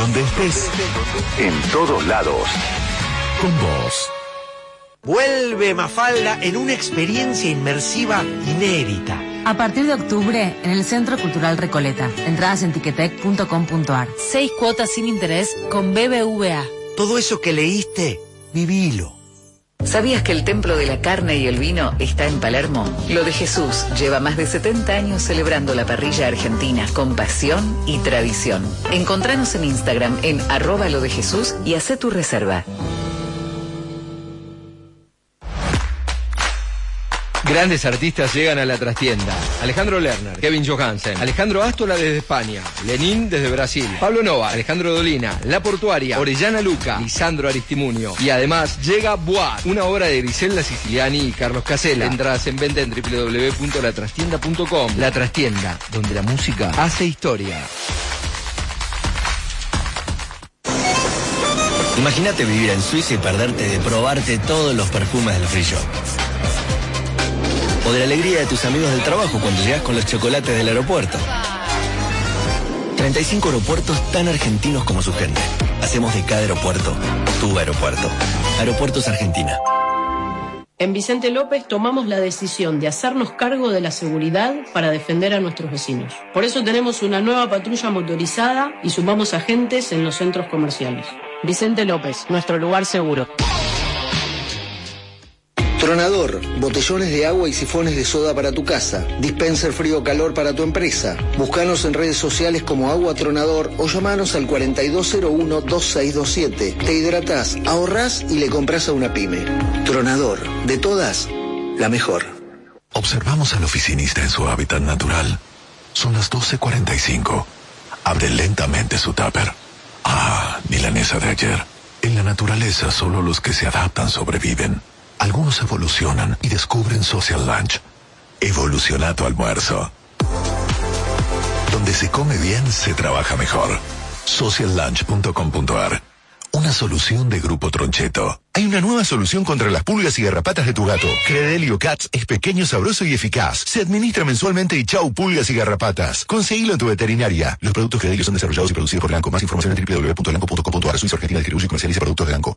donde estés, en todos lados. Con vos. Vuelve Mafalda en una experiencia inmersiva inédita. A partir de octubre, en el Centro Cultural Recoleta. Entradas en tiquetec.com.ar. 6 cuotas sin interés con BBVA. Todo eso que leíste, vivilo. ¿Sabías que el Templo de la Carne y el Vino está en Palermo? Lo de Jesús lleva más de 70 años celebrando la parrilla argentina con pasión y tradición. Encontranos en Instagram en @lodejesús y hacé tu reserva. Grandes artistas llegan a la trastienda. Alejandro Lerner, Kevin Johansen, Alejandro Astola desde España, Lenín desde Brasil, Pablo Nova, Alejandro Dolina, La Portuaria, Orellana Luca, Lisandro Aristimunio. Y además llega Boat, una obra de Griselda Siciliani y Carlos Casella. Entradas en venta en www.latrastienda.com. La Trastienda, donde la música hace historia. Imagínate vivir en Suiza y perderte de probarte todos los perfumes del free shop. O de la alegría de tus amigos del trabajo cuando llegas con los chocolates del aeropuerto. 35 aeropuertos tan argentinos como su gente. Hacemos de cada aeropuerto tu aeropuerto. Aeropuertos Argentina. En Vicente López tomamos la decisión de hacernos cargo de la seguridad para defender a nuestros vecinos. Por eso tenemos una nueva patrulla motorizada y sumamos agentes en los centros comerciales. Vicente López, nuestro lugar seguro. Tronador, botellones de agua y sifones de soda para tu casa. Dispenser frío-calor para tu empresa. Búscanos en redes sociales como Agua Tronador o llamanos al 4201-2627. Te hidratás, ahorrás y le compras a una pyme. Tronador, de todas, la mejor. Observamos al oficinista en su hábitat natural. Son las 12:45. Abre lentamente su tupper. Ah, milanesa de ayer. En la naturaleza solo los que se adaptan sobreviven. Algunos evolucionan y descubren Social Lunch. Evoluciona tu almuerzo. Donde se come bien, se trabaja mejor. Sociallunch.com.ar. Una solución de Grupo Troncheto. Hay una nueva solución contra las pulgas y garrapatas de tu gato. Credelio Cats es pequeño, sabroso y eficaz. Se administra mensualmente y chau pulgas y garrapatas. Conseguilo en tu veterinaria. Los productos Credelio son desarrollados y producidos por Lanco. Más información en www.lanco.com.ar. Suiza Argentina distribuye y comercializa productos de Lanco.